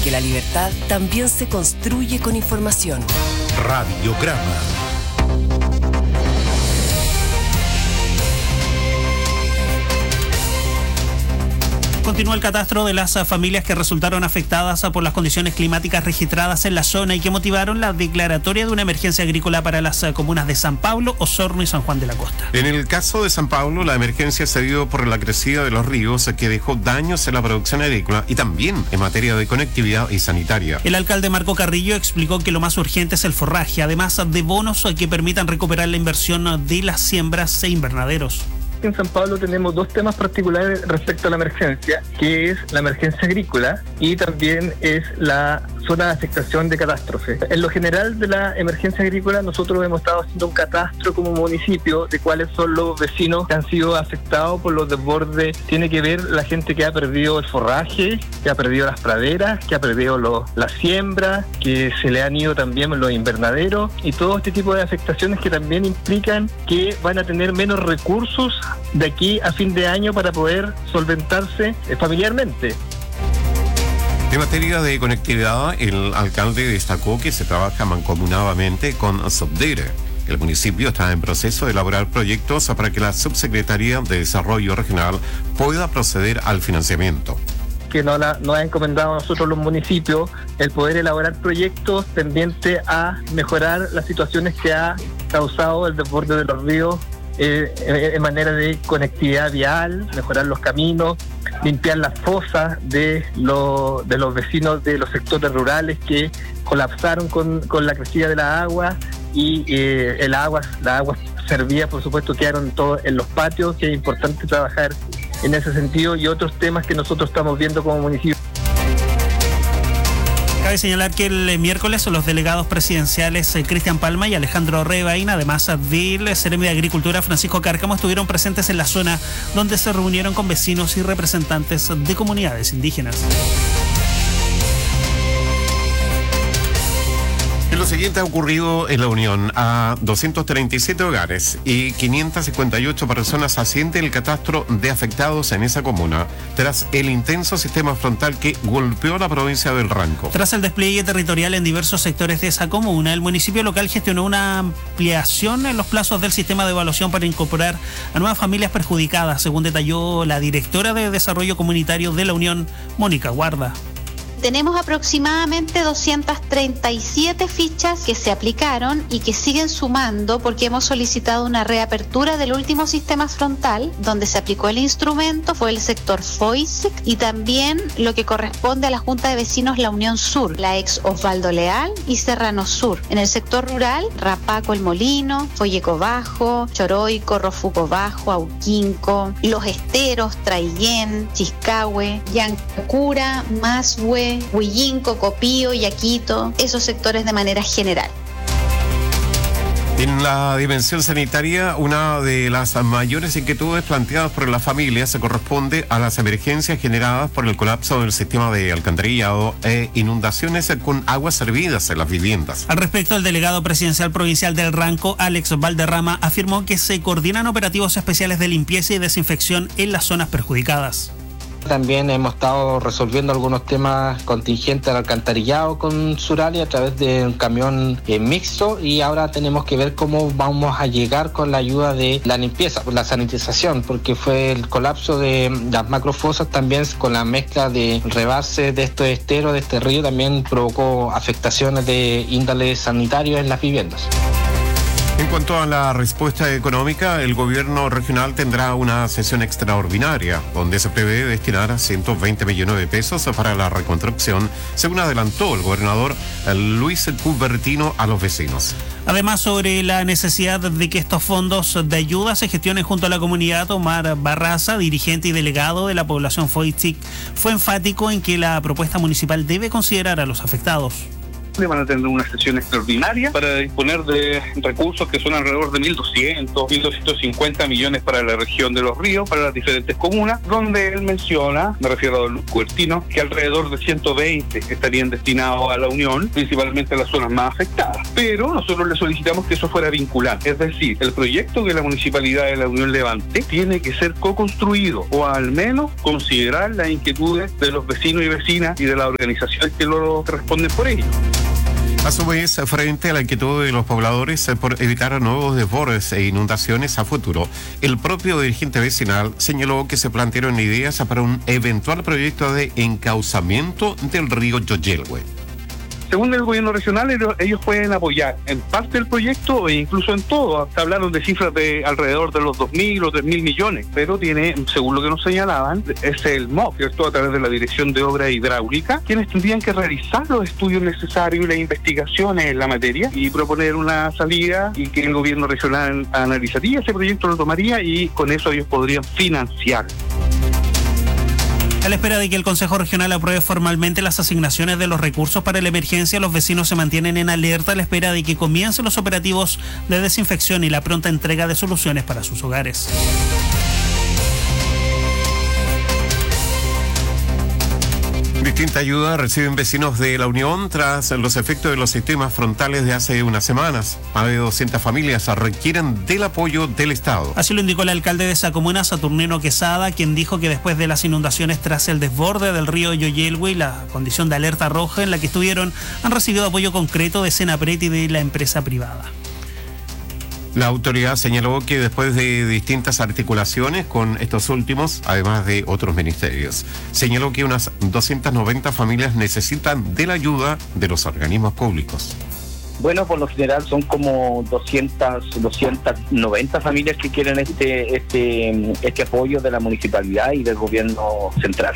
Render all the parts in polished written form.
porque la libertad también se construye con información. Radiograma. Continúa el catastro de las familias que resultaron afectadas por las condiciones climáticas registradas en la zona y que motivaron la declaratoria de una emergencia agrícola para las comunas de San Pablo, Osorno y San Juan de la Costa. En el caso de San Pablo, la emergencia se dio por la crecida de los ríos que dejó daños en la producción agrícola y también en materia de conectividad y sanitaria. El alcalde Marco Carrillo explicó que lo más urgente es el forraje, además de bonos que permitan recuperar la inversión de las siembras e invernaderos. En San Pablo tenemos dos temas particulares respecto a la emergencia, que es la emergencia agrícola y también es la zona de afectación de catástrofe. En lo general de la emergencia agrícola, nosotros hemos estado haciendo un catastro como municipio de cuáles son los vecinos que han sido afectados por los desbordes. Tiene que ver la gente que ha perdido el forraje, que ha perdido las praderas, que ha perdido la siembra, que se le han ido también los invernaderos y todo este tipo de afectaciones que también implican que van a tener menos recursos de aquí a fin de año para poder solventarse familiarmente. En materia de conectividad, el alcalde destacó que se trabaja mancomunadamente con Subdire. El municipio está en proceso de elaborar proyectos para que la Subsecretaría de Desarrollo Regional pueda proceder al financiamiento. Que nos ha encomendado a nosotros los municipios el poder elaborar proyectos tendientes a mejorar las situaciones que ha causado el desborde de los ríos en manera de conectividad vial, mejorar los caminos, limpiar las fosas de los vecinos de los sectores rurales que colapsaron con la crecida de la agua y la agua servida, por supuesto, quedaron todos en los patios, que es importante trabajar en ese sentido y otros temas que nosotros estamos viendo como municipio. Cabe señalar que el miércoles los delegados presidenciales Cristian Palma y Alejandro Rebaín, además del Seremi de Agricultura Francisco Cárcamo, estuvieron presentes en la zona donde se reunieron con vecinos y representantes de comunidades indígenas. Lo siguiente ha ocurrido en La Unión. A 237 hogares y 558 personas asciende el catastro de afectados en esa comuna tras el intenso sistema frontal que golpeó la provincia del Ranco. Tras el despliegue territorial en diversos sectores de esa comuna, el municipio local gestionó una ampliación en los plazos del sistema de evaluación para incorporar a nuevas familias perjudicadas, según detalló la directora de Desarrollo Comunitario de La Unión, Mónica Guarda. Tenemos aproximadamente 237 fichas que se aplicaron y que siguen sumando porque hemos solicitado una reapertura del último sistema frontal donde se aplicó el instrumento, fue el sector FOISIC y también lo que corresponde a la Junta de Vecinos La Unión Sur, la ex Osvaldo Leal y Serrano Sur. En el sector rural, Rapaco El Molino, Folleco Bajo, Choroico, Rofuco Bajo, Auquinco, Los Esteros, Traillén, Chiscahue, Yancacura, Mashue, Huillinco, Copío, Yaquito, esos sectores de manera general. En la dimensión sanitaria, una de las mayores inquietudes planteadas por las familias se corresponde a las emergencias generadas por el colapso del sistema de alcantarillado e inundaciones con aguas servidas en las viviendas. Al respecto, el delegado presidencial provincial del Ranco, Alex Valderrama, afirmó que se coordinan operativos especiales de limpieza y desinfección en las zonas perjudicadas. También hemos estado resolviendo algunos temas contingentes del alcantarillado con Surali a través de un camión mixto y ahora tenemos que ver cómo vamos a llegar con la ayuda de la limpieza, la sanitización, porque fue el colapso de las macrofosas también con la mezcla de rebarse de estos esteros, de este río, también provocó afectaciones de índole sanitario en las viviendas. En cuanto a la respuesta económica, el gobierno regional tendrá una sesión extraordinaria donde se prevé destinar 120 millones de pesos para la reconstrucción, según adelantó el gobernador Luis Cubertino a los vecinos. Además, sobre la necesidad de que estos fondos de ayuda se gestionen junto a la comunidad, Omar Barraza, dirigente y delegado de la población FOITIC, fue enfático en que la propuesta municipal debe considerar a los afectados. van a tener una sesión extraordinaria para disponer de recursos que son alrededor de 1.250 millones para la región de Los Ríos, para las diferentes comunas, donde él menciona, me refiero a don Luis Cubertino, que alrededor de 120 estarían destinados a la Unión, principalmente a las zonas más afectadas. Pero nosotros le solicitamos que eso fuera vinculante, es decir, el proyecto que la Municipalidad de la Unión levante tiene que ser co-construido o al menos considerar las inquietudes de los vecinos y vecinas y de las organizaciones que lo responden por ello. A su vez, frente a la inquietud de los pobladores por evitar nuevos desbordes e inundaciones a futuro, el propio dirigente vecinal señaló que se plantearon ideas para un eventual proyecto de encauzamiento del río Yoyelhue. Según el gobierno regional, ellos pueden apoyar en parte del proyecto e incluso en todo. Hasta hablaron de cifras de alrededor de los 2.000 o 3.000 millones, pero tiene, según lo que nos señalaban, es el MOP, ¿cierto?, a través de la Dirección de Obra Hidráulica, quienes tendrían que realizar los estudios necesarios y las investigaciones en la materia y proponer una salida, y que el gobierno regional analizaría ese proyecto, lo tomaría y con eso ellos podrían financiar. A la espera de que el Consejo Regional apruebe formalmente las asignaciones de los recursos para la emergencia, los vecinos se mantienen en alerta a la espera de que comiencen los operativos de desinfección y la pronta entrega de soluciones para sus hogares. Distinta ayuda reciben vecinos de la Unión tras los efectos de los sistemas frontales de hace unas semanas. Más de 200 familias requieren del apoyo del Estado. Así lo indicó el alcalde de esa comuna, Saturnino Quesada, quien dijo que después de las inundaciones tras el desborde del río Yoyelhue y la condición de alerta roja en la que estuvieron, han recibido apoyo concreto de Senapred y de la empresa privada. La autoridad señaló que después de distintas articulaciones con estos últimos, además de otros ministerios, señaló que unas 290 familias necesitan de la ayuda de los organismos públicos. Bueno, por lo general son como 290 familias que quieren este apoyo de la municipalidad y del gobierno central.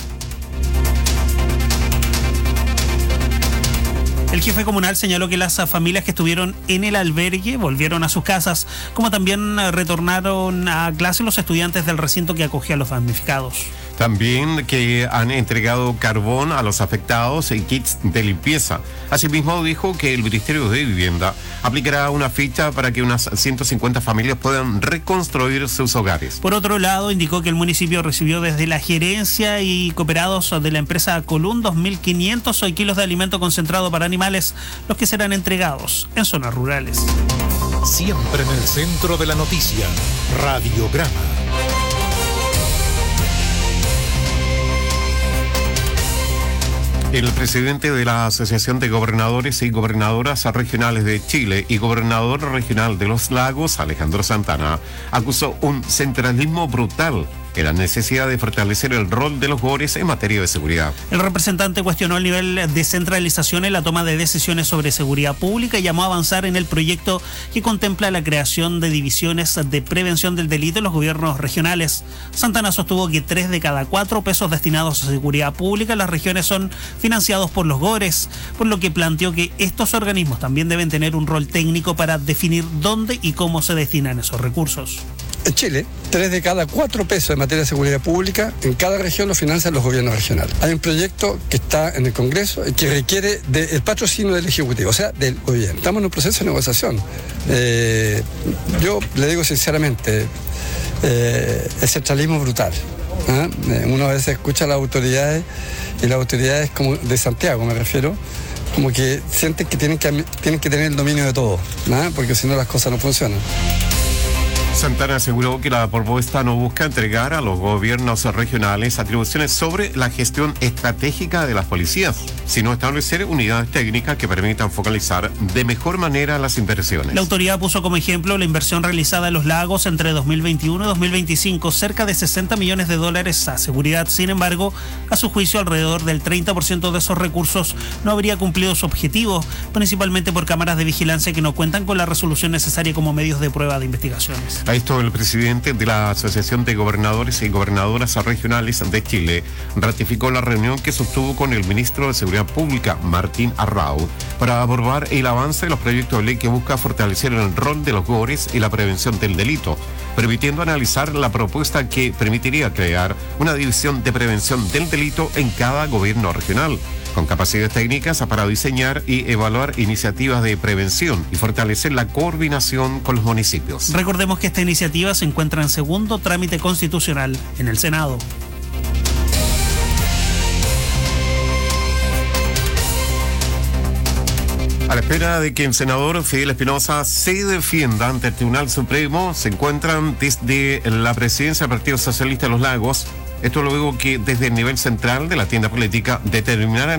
El jefe comunal señaló que las familias que estuvieron en el albergue volvieron a sus casas, como también retornaron a clase los estudiantes del recinto que acogía a los damnificados. También que han entregado carbón a los afectados y kits de limpieza. Asimismo, dijo que el Ministerio de Vivienda aplicará una ficha para que unas 150 familias puedan reconstruir sus hogares. Por otro lado, indicó que el municipio recibió desde la gerencia y cooperados de la empresa Colún 2.500 kilos de alimento concentrado para animales, los que serán entregados en zonas rurales. Siempre en el centro de la noticia, Radiograma. El presidente de la Asociación de Gobernadores y Gobernadoras Regionales de Chile y gobernador regional de Los Lagos, Alejandro Santana, acusó un centralismo brutal en la necesidad de fortalecer el rol de los GORES en materia de seguridad. El representante cuestionó el nivel de centralización en la toma de decisiones sobre seguridad pública y llamó a avanzar en el proyecto que contempla la creación de divisiones de prevención del delito en los gobiernos regionales. Santana sostuvo que 3 de cada 4 pesos destinados a seguridad pública en las regiones son financiados por los GORES, por lo que planteó que estos organismos también deben tener un rol técnico para definir dónde y cómo se destinan esos recursos. En Chile, 3 de cada 4 pesos en materia de seguridad pública en cada región lo financian los gobiernos regionales. Hay un proyecto que está en el Congreso y que requiere del patrocinio del Ejecutivo, o sea, del gobierno. Estamos en un proceso de negociación. Yo le digo sinceramente, es centralismo brutal. Uno a veces escucha a las autoridades, y las autoridades como de Santiago me refiero, como que sienten que tienen que tener el dominio de todo, porque si no las cosas no funcionan. Santana aseguró que la propuesta no busca entregar a los gobiernos regionales atribuciones sobre la gestión estratégica de las policías, sino establecer unidades técnicas que permitan focalizar de mejor manera las inversiones. La autoridad puso como ejemplo la inversión realizada en Los Lagos entre 2021 y 2025, cerca de $60 millones a seguridad. Sin embargo, a su juicio, alrededor del 30% de esos recursos no habría cumplido su objetivo, principalmente por cámaras de vigilancia que no cuentan con la resolución necesaria como medios de prueba de investigaciones. A esto, el presidente de la Asociación de Gobernadores y Gobernadoras Regionales de Chile ratificó la reunión que sostuvo con el ministro de Seguridad Pública, Martín Arrau, para abordar el avance de los proyectos de ley que busca fortalecer el rol de los GORES y la prevención del delito. permitiendo analizar la propuesta que permitiría crear una división de prevención del delito en cada gobierno regional, con capacidades técnicas para diseñar y evaluar iniciativas de prevención y fortalecer la coordinación con los municipios. Recordemos que esta iniciativa se encuentra en segundo trámite constitucional en el Senado. A la espera de que el senador Fidel Espinosa se defienda ante el Tribunal Supremo, se encuentran desde la presidencia del Partido Socialista de los Lagos. Esto luego que desde el nivel central de la tienda política determinaran